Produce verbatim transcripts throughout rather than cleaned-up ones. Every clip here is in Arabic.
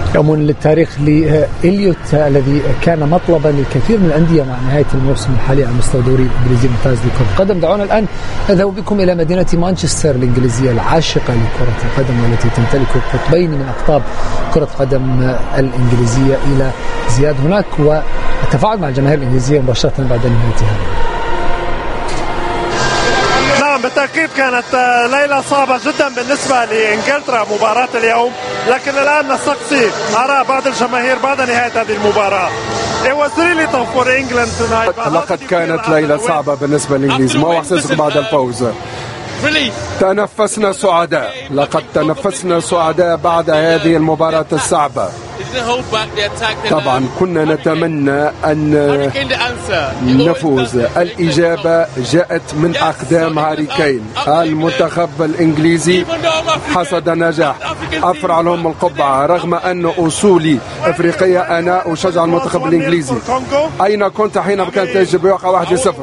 يوم للتاريخ لإليوت الذي كان مطلبا للكثير من الأندية مع نهاية الموسم الحالي على مستوى الدوري الإنجليزي الممتاز لكرة القدم. دعونا الآن نذهب بكم إلى مدينة مانشستر الإنجليزية العاشقة لكرة القدم والتي تمتلك قطبين من أقطاب كرة القدم الإنجليزية إلى زياد هناك والتفاعل مع الجماهير الإنجليزية مباشرة بعد نهايتها. بالتأكيد كانت ليلة صعبة جدا بالنسبة لإنجلترا مباراة اليوم، لكن الآن نستقصي آراء بعض الجماهير بعد نهاية هذه المباراة. لقد كانت ليلة صعبة بالنسبة للإنجليز. ما هو إحساسك بعد الفوز؟ تنفسنا سعداء، لقد تنفسنا سعداء بعد هذه المباراة الصعبة. طبعا كنا نتمنى أن نفوز. الإجابة جاءت من أقدام هاري كين. المنتخب الإنجليزي حصد نجاح. أفرع لهم القبعة رغم أن أصولي أفريقية. أنا أشجع المنتخب الإنجليزي. أين كنت حين كانت تجربة بواقع واحد صفر؟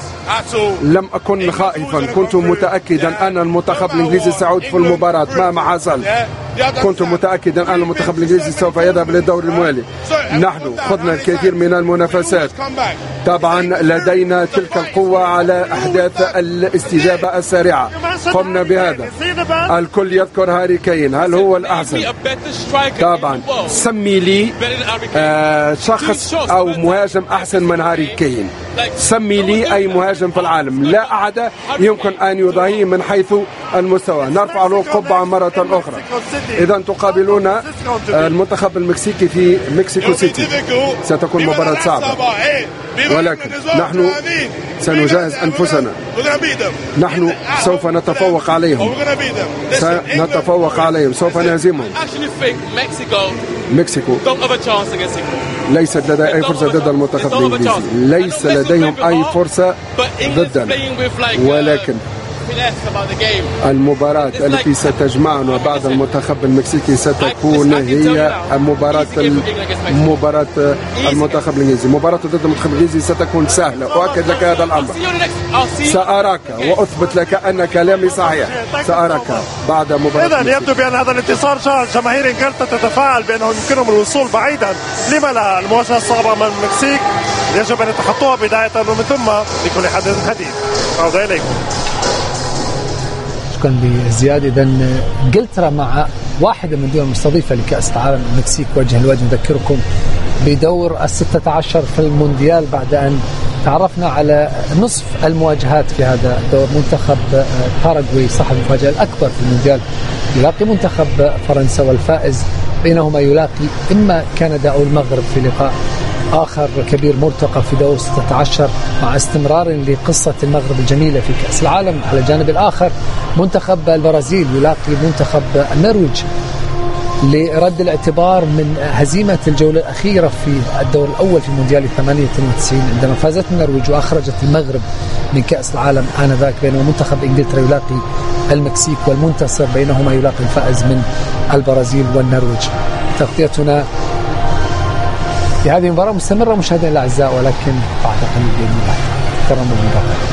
لم أكن خائفا، كنت متأكدا أن المنتخب الإنجليزي سيعود في المباراة مهما حصل. كنت متأكدا أن المنتخب الإنجليزي سوف يذهب للدور الموالي. نحن خضنا الكثير من المنافسات، طبعا لدينا تلك القوة على أحداث الاستجابة السريعة. قمنا بهذا. الكل يذكر هاري كين، هل هو الأحسن؟ طبعا سمي لي آه شخص أو مهاجم أحسن من هاري كين. سمي لي أي مهاجم في العالم، لا أحد يمكن أن يضاهيه من حيث المستوى. نرفع له القبعة مرة أخرى. إذا تقابلون المنتخب المكسيكي في مكسيكو سيتي. ستكون مباراة صعبة، ولكن نحن سنجهز أنفسنا. نحن سوف نتفوق عليهم، سنتفوق عليهم، سوف نهزمهم. مكسيكو ليست لدي أي فرصة ضد المنتخب الإنجليزي، ليس لديهم أي فرصة ضدنا، ولكن المباراة التي ستجمعنا بعد المنتخب المكسيكي ستكون هي مباراة مباراة المنتخب الإنجليزي. مباراة ضد المنتخب الإنجليزي ستكون سهلة، أؤكد لك هذا الأمر. سأراك وأثبت لك أن كلامي صحيح. سأراك بعد مباراة. إذا يبدو بأن هذا الانتصار جعل جماهير إنجلترا تتفاعل بأنه يمكنهم الوصول بعيدا. لما لا؟ المواجهة الصعبة أمام المكسيك يجب أن يتخطوها بداية ومن ثم لكل حدث حديث. عودة إليكم. شكرا لزياد. إذا إنجلترا مع واحدة من الدول المستضيفة لكأس العالم المكسيك وجه الوجه. نذكركم بدور الستة عشر في المونديال بعد أن تعرفنا على نصف المواجهات في هذا الدور. منتخب باراغواي صاحب المفاجأة الأكبر في المونديال يلاقي منتخب فرنسا، والفائز بينهما يلاقي إما كندا أو المغرب في لقاء آخر كبير مرتقى في دور ستة عشر، مع استمرار لقصة المغرب الجميلة في كأس العالم. على الجانب الآخر منتخب البرازيل يلاقي منتخب النرويج لرد الاعتبار من هزيمة الجولة الأخيرة في الدور الأول في مونديال ثمانية وتسعين عندما فازت النرويج وأخرجت المغرب من كأس العالم آنذاك. بينما منتخب إنجلترا يلاقي المكسيك، والمنتصر بينهما يلاقي الفائز من البرازيل والنرويج. تغطيتنا في هذه المباراة مستمرة مشاهدينا الأعزاء، ولكن بعد قليل بإذن الله. كرم المباراة.